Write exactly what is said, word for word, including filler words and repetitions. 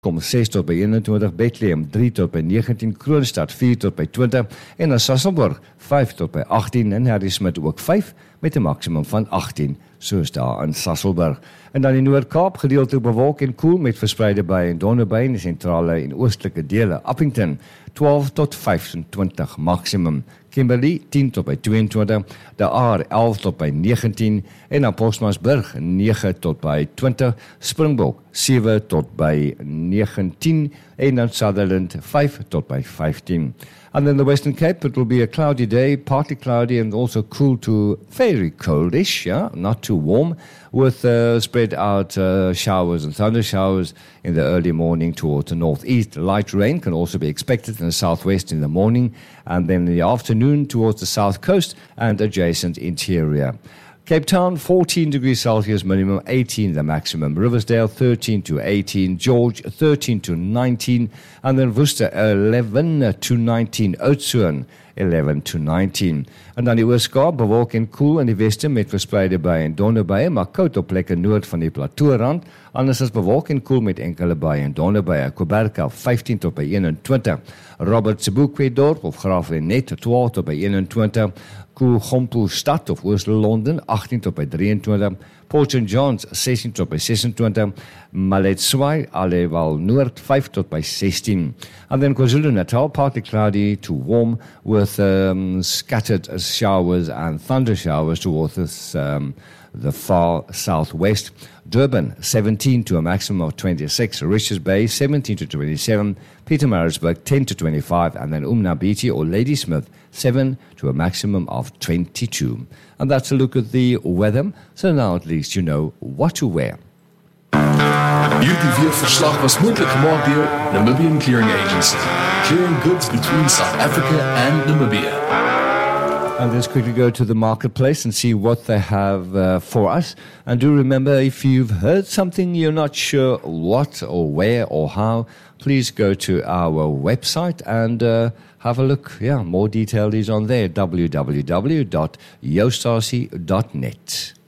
kom ses tot by eenentwintig, Bethlehem drie tot by negentien, Kroonstad vier tot by twintig en dan Sasolburg vyf tot by agttien en Harrismith ook vyf met 'n maksimum van agttien, soos daar in Sasolburg. En dan in Noord-Kaap gedeeltelik bewolk en koel met verspreide buie en donderbuie in die sentrale en oostelike dele. Appington twaalf tot vyfentwintig maksimum. Kimberley tien tot by tweeëntwintig, De Aar elf tot by negentien en dan Postmasburg nege tot by twintig, Springbok sewe tot by negentien en dan Sutherland vyf tot by vyftien. And then the Western Cape, it will be a cloudy day, partly cloudy and also cool to very coldish, yeah, not too warm, with uh, spread out uh, showers and thunder showers in the early morning towards the northeast. Light rain can also be expected in the southwest in the morning and then in the afternoon towards the south coast and adjacent interior. Cape Town, fourteen degrees Celsius minimum, eighteen the maximum. Riversdale, thirteen to eighteen. George, thirteen to nineteen. And then Worcester, eleven to nineteen. Oudtshoorn, eleven to nineteen. En dan die Oos-Kaap, bewolk en koel in die weste met verspreide buie en donderbuie, maar koud op plekke noord van die plateaurand. Anders is bewolk en koel met enkele buie en donderbuie. Kuberka, vyftien tot by eenentwintig. Robert Sebokwe-dorp of Graafrenet, twaalf tot by eenentwintig. Koel-Gompo stad of Oost-London, agttien tot by drieëntwintig. Port Saint John's, sestien tot by sesentwintig. Maletswai, Alewal Noord, vyf tot by sestien. And then KwaZulu-Natal, partly cloudy to warm with um, scattered showers and thunder showers towards this, um, the far southwest. Durban, seventeen to a maximum of twenty-six. Richards Bay, seventeen to twenty-seven. Pietermaritzburg, ten to twenty-five. And then Umnabiti or Ladysmith, seven to a maximum of twenty-two. And that's a look at the weather. So now at least you know what to wear. Hierdie weerverslag was moontlik gemaak deur Namibian Clearing Agency, clearing goods between South Africa and Namibia. And let's quickly go to the marketplace and see what they have uh, for us. And do remember, if you've heard something you're not sure what or where or how, please go to our website and uh, have a look. Yeah, more detail is on there, w w w dot joost r c dot net.